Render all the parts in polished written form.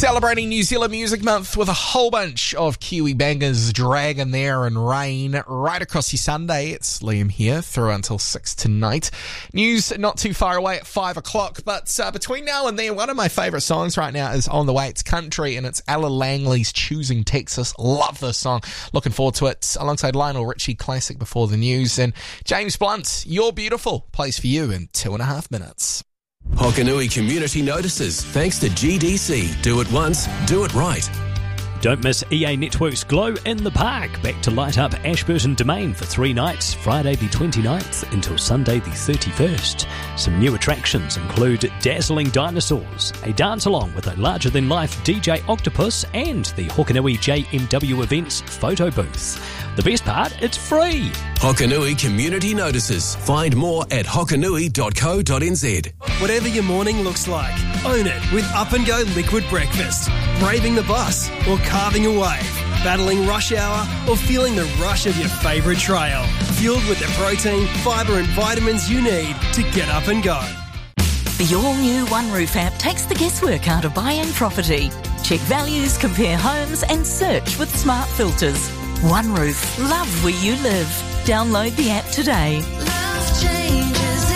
Celebrating New Zealand Music Month with a whole bunch of Kiwi bangers, Dragon there and Rain right across your Sunday. It's Liam here through until 6 tonight. News not too far away at 5 o'clock, but between now and then, one of my favourite songs right now is on the way. It's country and it's Ella Langley's Choosing Texas. Love this song. Looking forward to it. Alongside Lionel Richie, Classic Before the News, and James Blunt, You're Beautiful, plays for you in 2.5 minutes. Hokanui Community Notices, thanks to GDC. Do it once, do it right. Don't miss EA Networks Glow in the Park. Back to light up Ashburton Domain for 3 nights, Friday the 29th until Sunday the 31st. Some new attractions include Dazzling Dinosaurs, a dance-along with a larger-than-life DJ Octopus, and the Hokanui JMW Events photo booth. The best part, it's free. Hokanui Community Notices. Find more at hokanui.co.nz. Whatever your morning looks like, own it with Up and Go Liquid Breakfast. Braving the bus or carving a wave, battling rush hour or feeling the rush of your favourite trail. Fueled with the protein, fibre and vitamins you need to get up and go. The all-new OneRoof app takes the guesswork out of buying property. Check values, compare homes and search with smart filters. OneRoof, love where you live. Download the app today. Love changes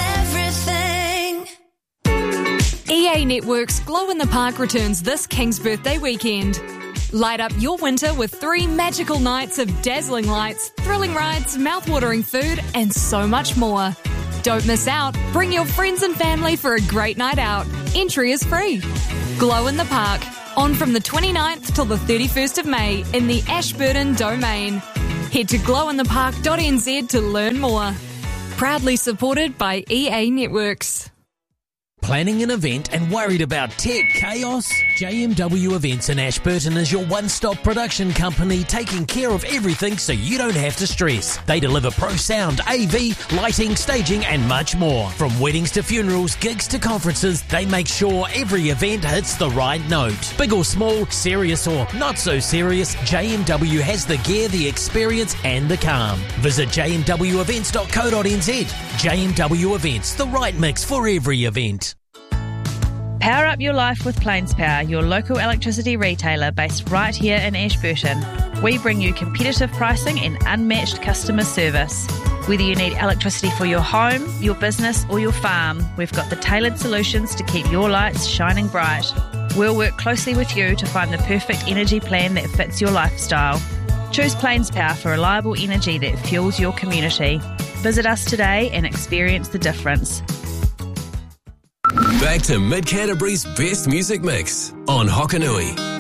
everything. EA Networks Glow in the Park returns this King's Birthday weekend. Light up your winter with 3 magical nights of dazzling lights, thrilling rides, mouth-watering food, and so much more. Don't miss out. Bring your friends and family for a great night out. Entry is free. Glow in the Park. On from the 29th till the 31st of May in the Ashburton Domain. Head to glowinthepark.nz to learn more. Proudly supported by EA Networks. Planning an event and worried about tech chaos? JMW Events in Ashburton is your one-stop production company taking care of everything so you don't have to stress. They deliver pro sound, AV, lighting, staging and much more. From weddings to funerals, gigs to conferences, they make sure every event hits the right note. Big or small, serious or not so serious, JMW has the gear, the experience and the calm. Visit jmwevents.co.nz. JMW Events, the right mix for every event. Power up your life with Plains Power, your local electricity retailer based right here in Ashburton. We bring you competitive pricing and unmatched customer service. Whether you need electricity for your home, your business or your farm, we've got the tailored solutions to keep your lights shining bright. We'll work closely with you to find the perfect energy plan that fits your lifestyle. Choose Plains Power for reliable energy that fuels your community. Visit us today and experience the difference. Back to Mid Canterbury's best music mix on Hokanui.